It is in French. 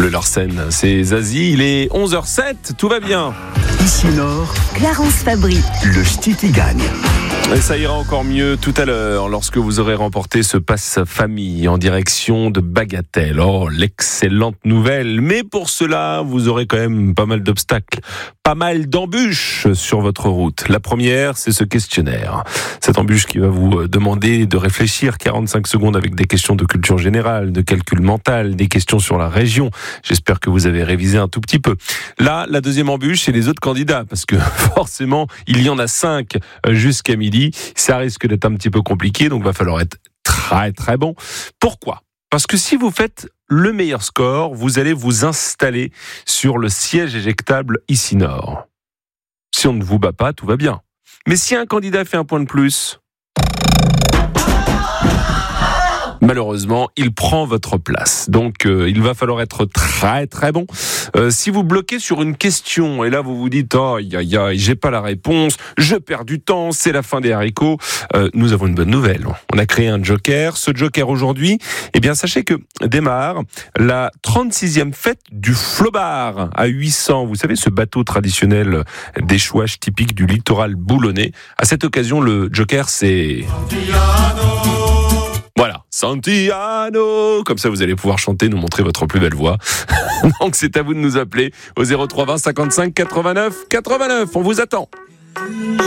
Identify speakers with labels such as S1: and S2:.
S1: Le Larsen, c'est Zazie, il est 11h07, tout va bien.
S2: Ici Nord,
S3: Clarence Fabry.
S2: le Ch'titi gagne.
S1: Et ça ira encore mieux tout à l'heure lorsque vous aurez remporté ce passe famille en direction de Bagatelle. Oh, l'excellente nouvelle. Mais pour cela, vous aurez quand même pas mal d'obstacles, pas mal d'embûches sur votre route. La première, c'est ce questionnaire. Cette embûche qui va vous demander de réfléchir 45 secondes avec des questions de culture générale, de calcul mental, des questions sur la région. J'espère que vous avez révisé un tout petit peu. Là, la deuxième embûche, c'est les autres candidats, parce que forcément, il y en a 5 jusqu'à midi. Ça risque d'être un petit peu compliqué, donc il va falloir être très très bon. Pourquoi ? Parce que si vous faites le meilleur score, vous allez vous installer sur le siège éjectable ici Nord. Si on ne vous bat pas, tout va bien. Mais si un candidat fait un point de plus, malheureusement, il prend votre place. Donc, il va falloir être très, très bon. Si vous bloquez sur une question, et là, vous vous dites « Oh, j'ai pas la réponse, je perds du temps, c'est la fin des haricots », nous avons une bonne nouvelle. On a créé un joker. Ce joker, aujourd'hui, eh bien, sachez que démarre la 36e fête du flobard à 800. Vous savez, ce bateau traditionnel d'échouage typique du littoral boulonnais. À cette occasion, le joker, c'est... Voilà, Santillano. Comme ça, vous allez pouvoir chanter, nous montrer votre plus belle voix. Donc, c'est à vous de nous appeler au 03 20 55 89 89. On vous attend.